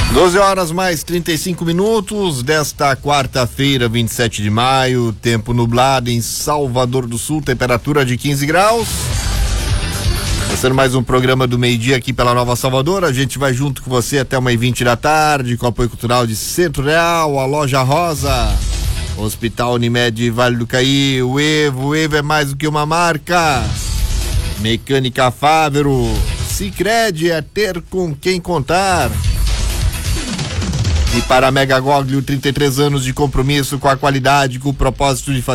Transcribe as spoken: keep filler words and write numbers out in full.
doze horas mais trinta e cinco minutos desta quarta-feira, vinte e sete de maio, tempo nublado em Salvador do Sul, temperatura de quinze graus. Começando mais um programa do meio-dia aqui pela Nova Salvador. A gente vai junto com você até uma e vinte da tarde, com apoio cultural de Centro Real, a Loja Rosa, Hospital Unimed Vale do Caí, o Evo, o Evo é mais do que uma marca. Mecânica Fávero, Sicredi é ter com quem contar. E para a Mega Goglio, trinta e três anos de compromisso com a qualidade, com o propósito de fazer